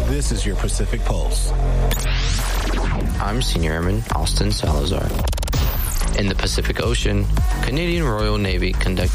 This is your Pacific Pulse. I'm Senior Airman Austin Salazar. In the Pacific Ocean, Canadian Royal Navy conducted